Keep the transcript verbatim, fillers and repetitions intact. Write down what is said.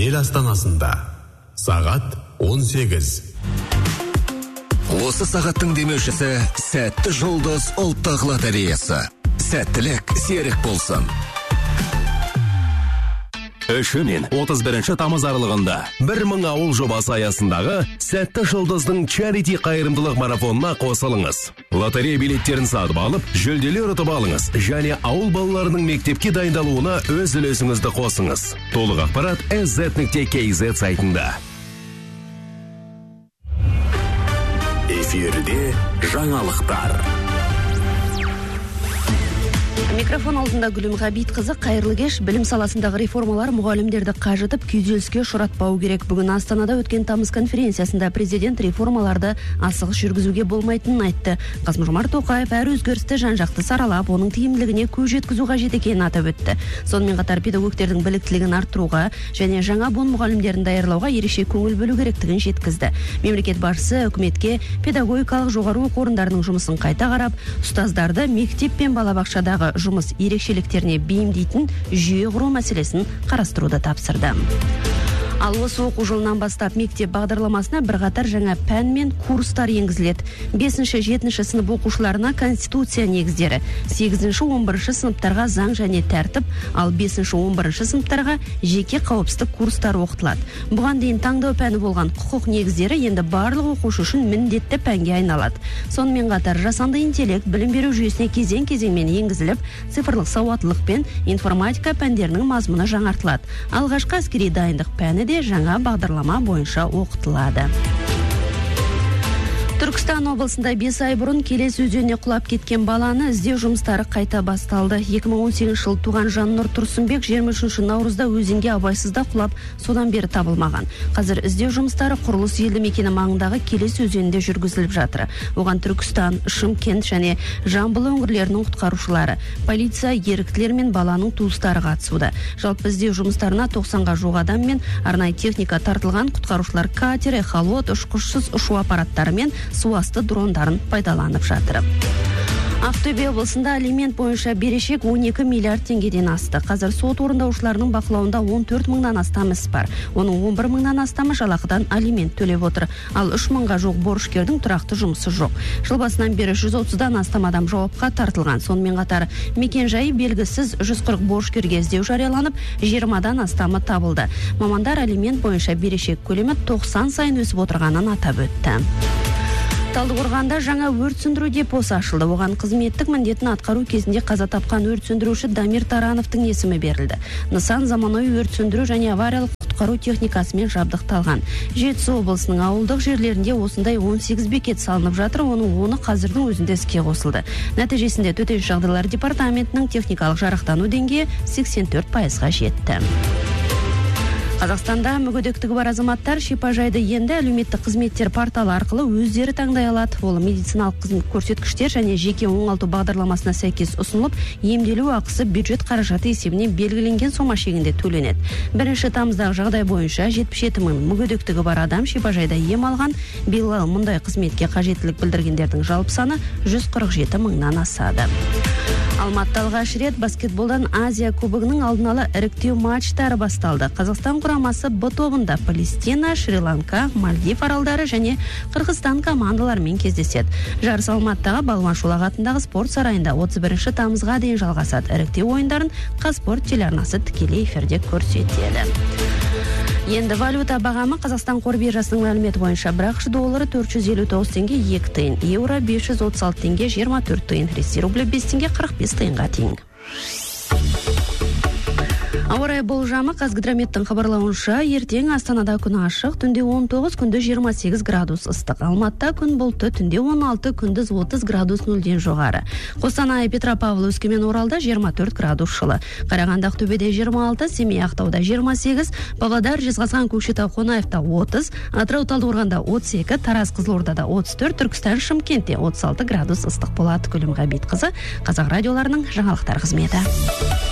ел астанасында. Сағат он сегіз. Осы сағаттың демеушісі Сәтті жұлдыз ұлттық лотереясы. Сәттілік серік болсын. Үші мен отыз бірінші тамыз аралығында бір мың ауыл жобасы аясындағы Сәтті жұлдыздың чарити қайырымдылық марафонына қосылыңыз. Лотерея билеттерін сатып алып, жүлделер ұтып алыңыз және ауыл балаларының мектепке дайындалуына өз үлесіңізді қосыңыз. Толық ақпарат эс зет нүкте кей зет сайтында. Эфирде жаңалықтар. Микрофон алдында Гүлім Ғабитқызы. Қайырлы кеш. Білім саласындағы реформалар мұғалімдерді қажытып, күйзеліске ұшыратпау керек. Бүгін Астанада өткен тамыз конференциясында президент реформаларды асығыс жүргізуге болмайтынын айтты. Қасым-Жомарт Тоқаев әр өзгерісті жан-жақты саралап, оның тиімділігіне көз жеткізу қажет екенін атап өтті. Сонымен қатар педагогтердің біліктілігін арттыруға және жаңа буын мұғалімдерін даярлауға ерекше көңіл бөлу керектігін жеткізді. Мемлекет басшысы үкіметке педагогикалық жоғары оқу орындарының жұмысын қайта қарап, ұстаздарды мектеп пен балабақшадағы жұмыс ерекшеліктеріне бейімдейтін жүйе құру мәселесін қарастыруды тапсырды. Ал осы оқу жылынан бастап мектеп бағдарламасына бірқатар жаңа пән мен курстар енгізіледі. бесінші жетінші сынып оқушыларына конституция негіздері, сегізінші он бірінші сыныптарға заң және тәртіп, ал бесінші он бірінші сыныптарға жеке қауіпсіздік курстар оқытылады. Бұған дейін таңдау пәні болған құқық негіздері енді барлық оқушы үшін міндетті пәнге айналады. Сонымен қатар жасанды интеллект білім беру жүйесіне кезең-кезеңмен енгізіліп, цифрлық сауаттылық пен информатика пәндерінің мазмұны жаңартылады. Алғашқы әскери дайындық пәні жаңа бағдарлама бойынша оқытылады. Түркістан облысында бес ай бұрын Келес өзеніне құлап кеткен баланы іздеу жұмыстары қайта басталды. екі мың он сегізінші жыл туған Жаннұр Тұрсынбек жиырма үшінші наурызда өзенге абайсызда құлап, содан бері табылмаған. Қазір іздеу жұмыстары құрылыс елді мекені маңындағы Келес өзенінде жүргізіліп жатыр. Оған Түркістан, Шымкент және Жамбыл өңірлерінің құтқарушылары, полиция, еріктілер мен баланың туыстары қатысуда. Жалпы іздеу жұмыстарына тоқсанға жуық адам мен арнайы техника тартылған. Құтқарушылар катер, эхолот, ұшқышсыз ұшу аппараттары мен суасты дрондарын пайдаланып жатыр. Ақтөбе облысында алимент бойынша берешек он екі миллиард теңгеден асты. Қазір сот орындаушыларының бақылауында он төрт мыңнан астам іс бар. Оның он бір мыңнан астамы жалақыдан алимент төлеп отыр. Ал үш мыңға жоқ борышкердің тұрақты жұмысы жоқ. Жыл басынан бері жүз отыздан астам адам жауапқа тартылған. Сонымен қатар мекен жайы белгісіз жүз қырық борышкерге іздеу жарияланып, жиырмадан астамы табылды. Мамандар алимент бойынша берешек көлемі тоқсан сайын өсіп отырғанын атап өтті. Талдықорғанда жаңа өрт сөндіру депосы ашылды. Оған қызметтік міндетін атқару кезінде қаза тапқан өрт сөндіруші Дамир Тарановтың есімі берілді. Нысан заманауи өрт сөндіру және авариялық құтқару техникасымен жабдықталған. Жетісу облысының ауылдық жерлерінде осындай он сегіз бекет салынып жатыр, оның оны қазірдің өзінде іске қосылды. Нәтижесінде төтенше жағдайлар департаментінің техникалық жарақтану деңгейі сексен төрт пайызға жетті. Қазақстанда мүгедектігі бар азаматтар шипажайды енді әлеуметтік қызметтер порталы арқылы өздері таңдай алады. Ол медициналық қызмет көрсеткіштер және жеке оңалту бағдарламасына сәйкес ұсынылып, емделу ақысы бюджет қаражаты есебінен белгіленген сома шегінде төленеді. Бірінші тамыздағы жағдай бойынша жетпіс жеті мың мүгедектігі бар адам шипажайда ем алған. Биыл мұндай қызметке қажеттілік білдіргендердің жалпы саны жүз қырық жеті мыңнан асады. Алматыда алғаш рет баскетболдан Азия кубогының алдын ала іріктеу матчтары басталды. Қазақстан құрамасы Б тобында Палестина, Шри-Ланка, Мальдив аралдары және Қырғызстан командаларымен кездеседі. Жарыс Алматыдағы Балуан Шолақ атындағы спорт сарайында отыз бірінші тамызға дейін жалғасады. Іріктеу ойындарын Қазспорт телеарнасы тікелей эфирде көрсетеді. Енді валюта бағамы Қазақстан қор биржасының мәліметі бойынша бір ақш доллары төрт жүз елу тоғыз теңге екі тиын, еуро бес жүз отыз алты теңге жиырма төрт тиын, Ресей рублі бес теңге қырық бес тиынға тең. Ауа райы болжамы Қазгидрометтің хабарлауынша, ертең Астанада күн ашық, түнде он тоғыз, күндіз жиырма сегіз градус ыстық. Алматыда күн бұлтты, түнде он алты, күндіз отыз градус нөлден жоғары. Қостанай, Петропавл, Өскемен, Оралда жиырма төрт градус жылы. Қарағанды, Ақтөбеде жиырма алты, Семей, Ақтауда жиырма сегіз, Павлодар, Жезқазған, Көкшетау, Қонаевта отыз, Атырау, Талдықорғанда отыз екі, Тараз, Қызылордада отыз төрт, Түркістан, Шымкентте отыз алты градус ыстық болады. Гүлім Ғабитқызы, Қазақ радиоларының жаңалықтар қызметі.